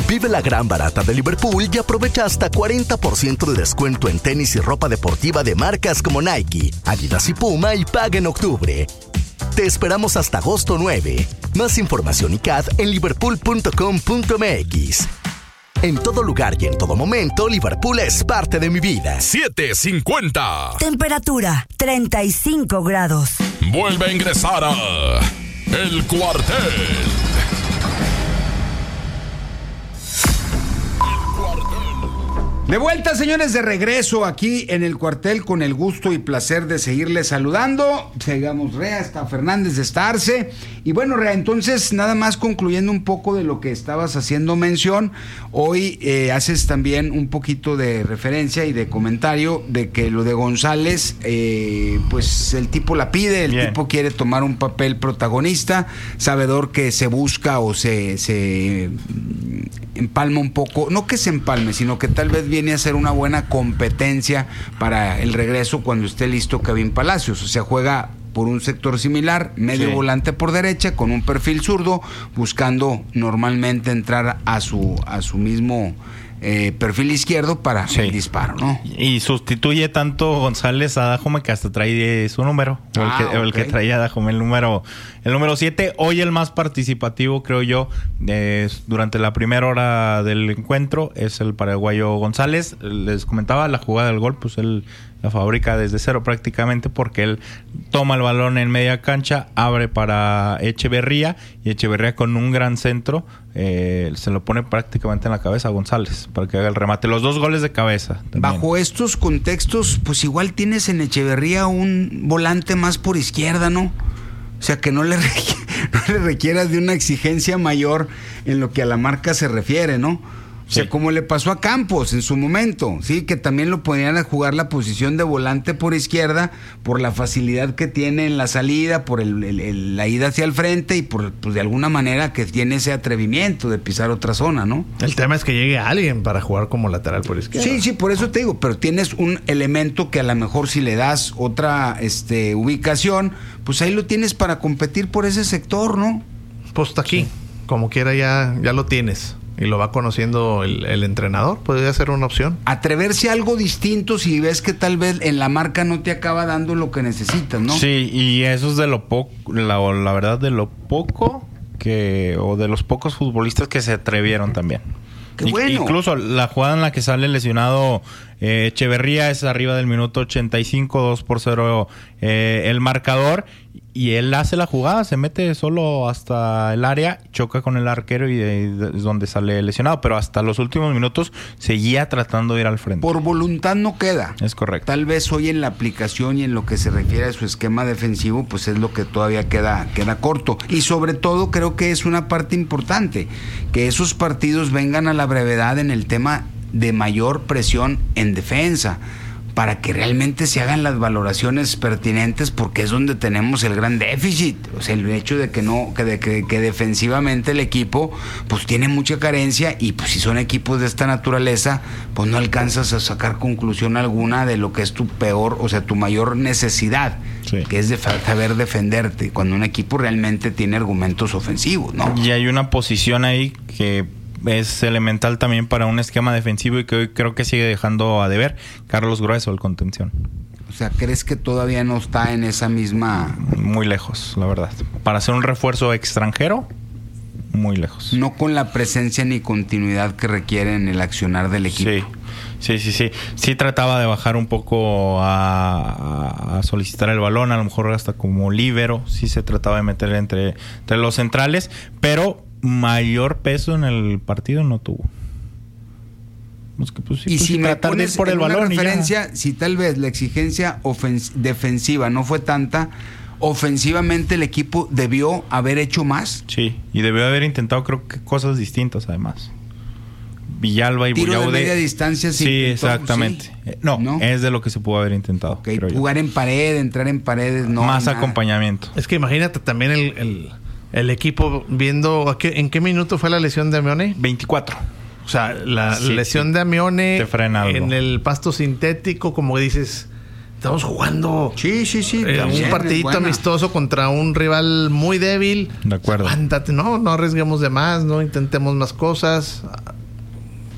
Vive la gran barata de Liverpool y aprovecha hasta 40% de descuento en tenis y ropa deportiva de marcas como Nike, Adidas y Puma y paga en octubre. Te esperamos hasta agosto 9. Más información y CAD en liverpool.com.mx. En todo lugar y en todo momento, Liverpool es parte de mi vida. 7:50. Temperatura 35 grados. Vuelve a ingresar a El Cuartel. De vuelta, señores, de regreso aquí en El Cuartel, con el gusto y placer de seguirles saludando. Sigamos, Rea, está Fernández de esta Arce. Y bueno, Rea, entonces, nada más concluyendo un poco de lo que estabas haciendo mención, hoy haces también un poquito de referencia y de comentario de que lo de González, pues el tipo la pide, el tipo quiere tomar un papel protagonista, sabedor que se busca o se empalma un poco, no que se empalme, sino que tal vez viene a ser una buena competencia para el regreso cuando esté listo Kevin Palacios. O sea, juega por un sector similar, medio volante por derecha, con un perfil zurdo, buscando normalmente entrar a su mismo perfil izquierdo para el disparo, ¿no? Y sustituye tanto González a Dajome que hasta trae su número, el que traía a Dajome, el número 7. Hoy el más participativo, creo yo, durante la primera hora del encuentro es el paraguayo González. Les comentaba la jugada del gol, pues él la fabrica desde cero prácticamente, porque él toma el balón en media cancha, abre para Echeverría, y Echeverría con un gran centro se lo pone prácticamente en la cabeza a González para que haga el remate. Los 2 goles de cabeza también. Bajo estos contextos, pues igual tienes en Echeverría un volante más por izquierda, ¿no? O sea, que no le requieras de una exigencia mayor en lo que a la marca se refiere, ¿no? O sea, como le pasó a Campos en su momento, sí, que también lo podían jugar la posición de volante por izquierda por la facilidad que tiene en la salida, por la ida hacia el frente y por, pues, de alguna manera que tiene ese atrevimiento de pisar otra zona, ¿no? El tema es que llegue alguien para jugar como lateral por izquierda. Sí, por eso te digo, pero tienes un elemento que a lo mejor si le das otra ubicación, pues ahí lo tienes para competir por ese sector, ¿no? Pues está aquí, como quiera ya lo tienes. Y lo va conociendo el entrenador, podría ser una opción. Atreverse a algo distinto si ves que tal vez en la marca no te acaba dando lo que necesitas, ¿no? Sí, y eso es de lo poco, la verdad, de lo poco o de los pocos futbolistas que se atrevieron también. ¡Qué bueno! Incluso la jugada en la que sale lesionado Echeverría es arriba del minuto 85, 2-0 el marcador, y él hace la jugada, se mete solo hasta el área, choca con el arquero y es donde sale lesionado, pero hasta los últimos minutos seguía tratando de ir al frente. Por voluntad no queda. Es correcto. Tal vez hoy en la aplicación y en lo que se refiere a su esquema defensivo, pues es lo que todavía queda corto. Y sobre todo creo que es una parte importante, que esos partidos vengan a la brevedad en el tema de mayor presión en defensa, para que realmente se hagan las valoraciones pertinentes, porque es donde tenemos el gran déficit. O sea, el hecho de que defensivamente el equipo pues tiene mucha carencia, y pues si son equipos de esta naturaleza, pues no alcanzas a sacar conclusión alguna de lo que es tu peor, o sea, tu mayor necesidad, que es de saber defenderte, cuando un equipo realmente tiene argumentos ofensivos, ¿no? Y hay una posición ahí que es elemental también para un esquema defensivo y que hoy creo que sigue dejando a deber: Carlos Grueso, el contención. O sea, ¿crees que todavía no está en esa misma...? Muy lejos, la verdad. Para hacer un refuerzo extranjero, muy lejos. No con la presencia ni continuidad que requiere en el accionar del equipo. Sí. Sí trataba de bajar un poco a solicitar el balón, a lo mejor hasta como líbero. Sí se trataba de meter entre los centrales, pero mayor peso en el partido no tuvo. Y si me pones por el balón, referencia, si tal vez la exigencia defensiva no fue tanta, ofensivamente el equipo debió haber hecho más. Sí, y debió haber intentado, creo que cosas distintas además. Villalba y Tiro Bullaude. De media distancia. Sí, exactamente. Sí. No, es de lo que se pudo haber intentado. Okay. Jugar en pared, entrar en paredes, no. Más acompañamiento. Es que imagínate también el equipo viendo en qué minuto fue la lesión de Amione. 24. O sea, la lesión de Amione te frena algo. En el pasto sintético, como dices, estamos jugando un partidito amistoso contra un rival muy débil. De acuerdo. Aguántate, no arriesguemos de más, no intentemos más cosas.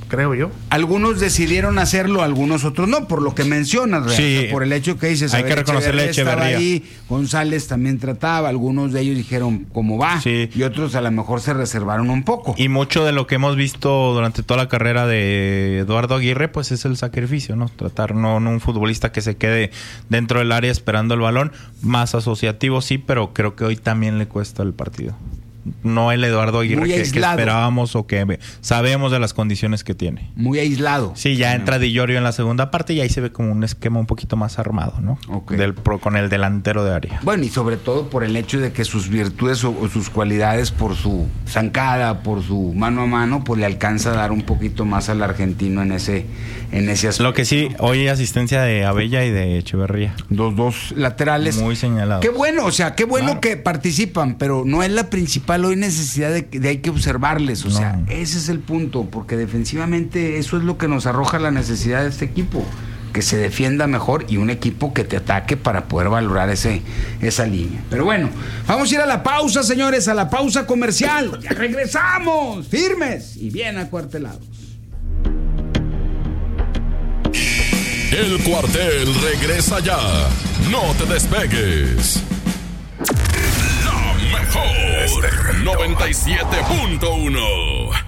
creo yo. Algunos decidieron hacerlo, algunos otros no, por lo que mencionas, Real. Sí, por el hecho que dices, hay que reconocerle a Echeverría. Estaba ahí, González también trataba, algunos de ellos dijeron cómo va, sí. Y otros a lo mejor se reservaron un poco. Y mucho de lo que hemos visto durante toda la carrera de Eduardo Aguirre, pues es el sacrificio, ¿no? Tratar no un futbolista que se quede dentro del área esperando el balón, más asociativo sí, pero creo que hoy también le cuesta el partido. No el Eduardo Aguirre que esperábamos o que sabemos de las condiciones que tiene. Muy aislado. Sí, ya entra Di Llorio en la segunda parte y ahí se ve como un esquema un poquito más armado, ¿no? Okay. Con el delantero de área. Bueno, y sobre todo por el hecho de que sus virtudes o sus cualidades, por su zancada, por su mano a mano, pues le alcanza a dar un poquito más al argentino en ese aspecto. Lo que sí, hoy asistencia de Abella y de Echeverría. Dos laterales. Muy señalados. Qué bueno, o sea, qué bueno que participan, pero no es la principal hoy necesidad de hay que observarles, o sea, ese es el punto, porque defensivamente eso es lo que nos arroja la necesidad de este equipo, que se defienda mejor y un equipo que te ataque para poder valorar esa línea. Pero bueno, vamos a ir a la pausa, señores, a la pausa comercial. Ya regresamos, firmes y bien acuartelados. El Cuartel regresa ya. No te despegues. La mejor 97.1.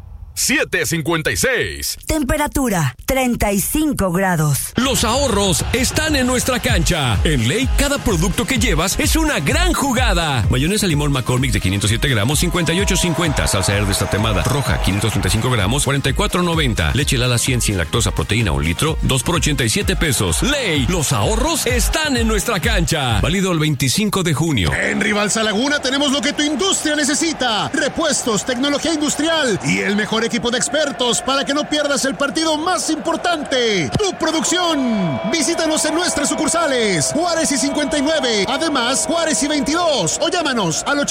7:56. Temperatura 35 grados. Los ahorros están en nuestra cancha. En Ley, cada producto que llevas es una gran jugada. Mayonesa limón McCormick de 507 gramos, 58.50. Salsa Herdes tatemada roja, 535 gramos, 44.90. Leche Lala 100 sin lactosa, proteína 1 litro, 2 por 87 pesos. Ley, los ahorros están en nuestra cancha. Válido el 25 de junio. En Rivalsa Laguna tenemos lo que tu industria necesita. Repuestos, tecnología industrial y el mejor equipo de expertos para que no pierdas el partido más importante, tu producción. Visítanos en nuestras sucursales Juárez y 59, además Juárez y 22, o llámanos al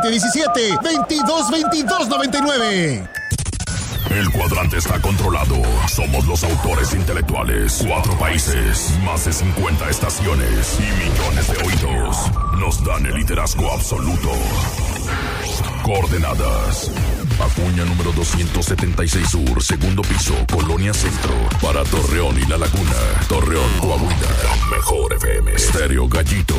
8717-222299. El cuadrante está controlado. Somos los autores intelectuales. 4 países, más de 50 estaciones y millones de oídos. Nos dan el liderazgo absoluto. Coordenadas: Acuña número 276 Sur, segundo piso, Colonia Centro. Para Torreón y La Laguna. Torreón, Coahuila. Mejor FM. Estéreo Gallito.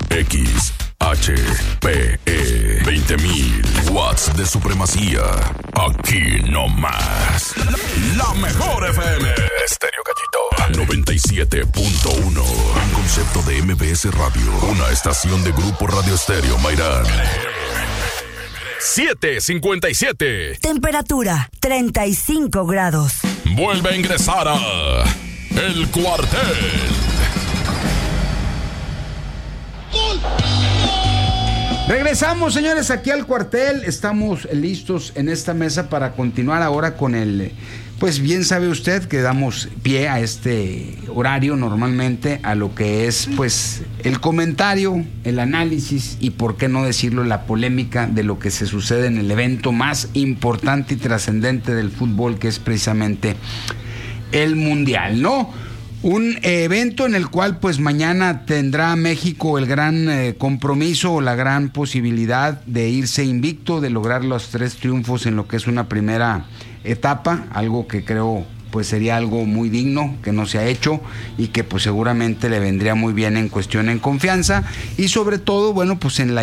XHPE. 20.000 watts de supremacía. Aquí no más. La mejor FM. Estéreo Gallito. 97.1. Un concepto de MBS Radio. Una estación de Grupo Radio Estéreo Mairán. 7:57. Temperatura 35 grados. Vuelve a ingresar a El Cuartel. Regresamos, señores, aquí al cuartel. Estamos listos en esta mesa para continuar ahora con pues bien sabe usted que damos pie a este horario normalmente a lo que es pues el comentario, el análisis y por qué no decirlo, la polémica de lo que se sucede en el evento más importante y trascendente del fútbol, que es precisamente el Mundial, ¿no? Un evento en el cual pues mañana tendrá México el gran compromiso o la gran posibilidad de irse invicto, de lograr los 3 triunfos en lo que es una primera etapa, algo que creo pues sería algo muy digno, que no se ha hecho y que pues seguramente le vendría muy bien en cuestión en confianza y sobre todo, bueno, pues en la